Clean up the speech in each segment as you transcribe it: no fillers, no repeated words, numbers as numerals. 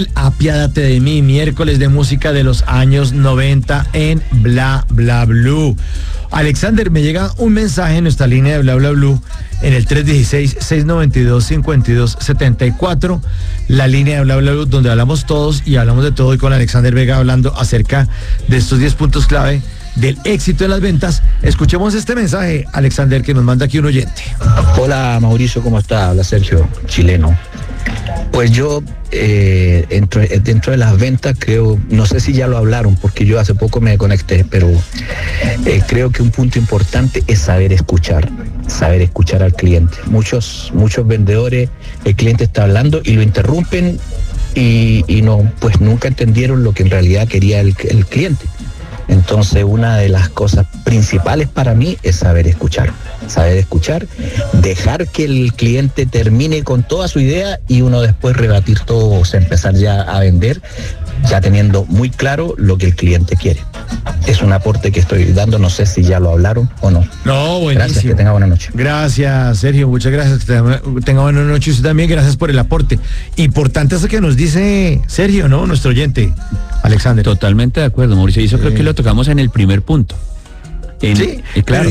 Apiádate de mí, miércoles de música de los años 90 en Bla Bla Blue. Alexander, me llega un mensaje en nuestra línea de Bla Bla Blue en el 316-692-5274, la línea de Bla Bla Blue donde hablamos todos y hablamos de todo, y con Alexander Vega hablando acerca de estos 10 puntos clave del éxito de las ventas. Escuchemos este mensaje, Alexander, que nos manda aquí un oyente. Hola Mauricio, ¿cómo está? Habla Sergio, chileno. Pues yo dentro de las ventas creo, no sé si ya lo hablaron porque yo hace poco me conecté, pero creo que un punto importante es saber escuchar al cliente. Muchos vendedores, el cliente está hablando y lo interrumpen y no, pues nunca entendieron lo que en realidad quería el cliente. Entonces, una de las cosas principales para mí es saber escuchar, dejar que el cliente termine con toda su idea y uno después rebatir todo, o sea, empezar ya a vender, ya teniendo muy claro lo que el cliente quiere. Es un aporte que estoy dando, no sé si ya lo hablaron o no. No, buenísimo. Gracias, que tenga buena noche. Gracias, Sergio, muchas gracias, que tenga buena noche. Y usted también, gracias por el aporte. Importante eso que nos dice Sergio, ¿no? Nuestro oyente, Alexander. Totalmente de acuerdo, Mauricio. Y eso creo que lo tocamos en el primer punto. Sí, claro.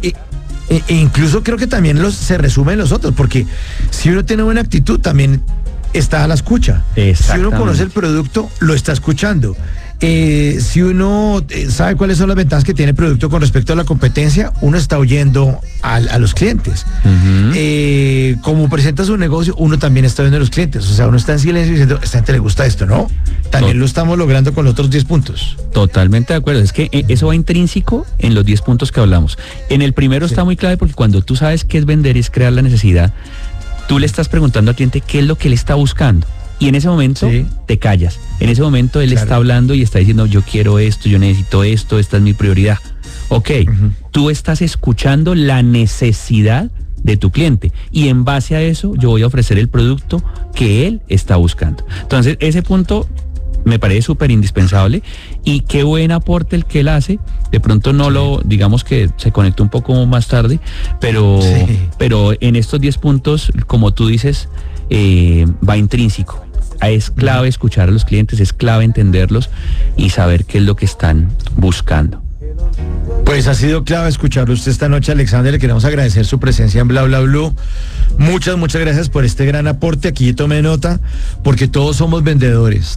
Incluso creo que también se resumen los otros, porque si uno tiene buena actitud, también está a la escucha. Si uno conoce el producto, lo está escuchando. Si uno sabe cuáles son las ventajas que tiene el producto con respecto a la competencia, uno está oyendo a los clientes. Uh-huh. Como presenta su negocio, uno también está oyendo a los clientes. O sea, uno está en silencio diciendo, a esta gente le gusta esto, ¿no? También lo estamos logrando con los otros 10 puntos. Totalmente de acuerdo. Es que eso va intrínseco en los 10 puntos que hablamos. En el primero está muy clave porque cuando tú sabes qué es vender y es crear la necesidad, tú le estás preguntando al cliente qué es lo que él está buscando. Y en ese momento te callas. En ese momento él está hablando y está diciendo, yo quiero esto, yo necesito esto, esta es mi prioridad. Ok, tú estás escuchando la necesidad de tu cliente y en base a eso yo voy a ofrecer el producto que él está buscando. Entonces ese punto me parece súper indispensable y qué buen aporte el que él hace. De pronto no lo, digamos que se conectó un poco más tarde, pero en estos 10 puntos, como tú dices, va intrínseco. Es clave escuchar a los clientes, es clave entenderlos y saber qué es lo que están buscando. Pues ha sido clave escucharlo usted esta noche, Alexander. Le queremos agradecer su presencia en Bla Bla Blue. Muchas gracias por este gran aporte. Aquí tomé nota, porque todos somos vendedores.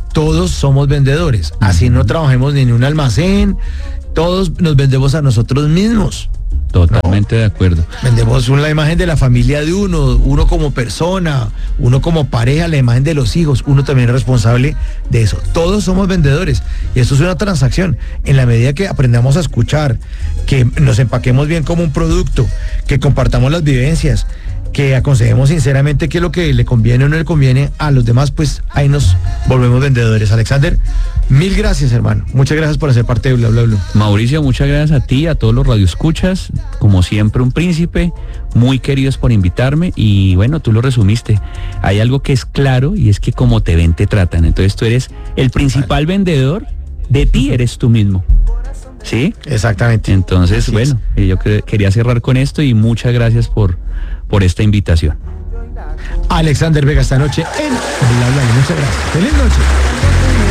Así no trabajemos ni en un almacén, todos nos vendemos a nosotros mismos. Totalmente de acuerdo. Vendemos la imagen de la familia de uno como persona, uno como pareja, la imagen de los hijos, uno también es responsable de eso. Todos somos vendedores y esto es una transacción. En la medida que aprendamos a escuchar, que nos empaquemos bien como un producto, que compartamos las vivencias, que aconsejemos sinceramente qué es lo que le conviene o no le conviene a los demás, pues ahí nos volvemos vendedores. Alexander, mil gracias, hermano. Muchas gracias por hacer parte de Bla Bla Blue. Mauricio, muchas gracias a ti, a todos los radioescuchas. Como siempre, un príncipe, muy queridos por invitarme. Y bueno, tú lo resumiste. Hay algo que es claro y es que como te ven, te tratan. Entonces tú eres el principal vendedor, de ti eres tú mismo. ¿Sí? Exactamente. Entonces, bueno, yo quería cerrar con esto y muchas gracias por esta invitación. Alexander Vega esta noche en Bla Bla Blue. Muchas gracias. Feliz noche.